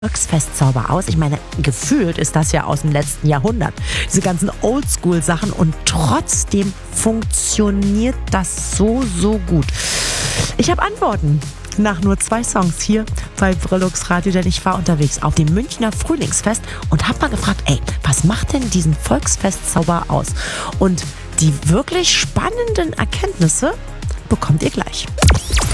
Volksfestzauber aus? Ich meine, gefühlt ist das ja aus dem letzten Jahrhundert. Diese ganzen Oldschool-Sachen und trotzdem funktioniert das so, so gut. Ich habe Antworten nach nur 2 Songs hier bei Brillux Radio, denn ich war unterwegs auf dem Münchner Frühlingsfest und habe mal gefragt, was macht denn diesen Volksfestzauber aus? Und die wirklich spannenden Erkenntnisse bekommt ihr gleich.